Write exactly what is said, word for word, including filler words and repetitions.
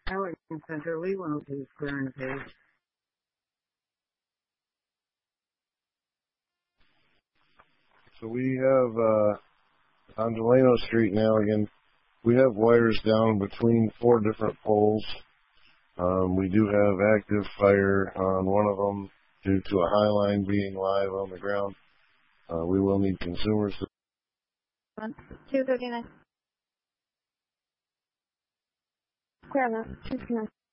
Allerton Center, Lee one oh two, square and a page. So we have, uh, on Delano Street now again, we have wires down between four different poles. Um, we do have active fire on one of them due to a high line being live on the ground. Uh, we will need consumers to... two thirty-nine. Clear enough. two thirty-nine.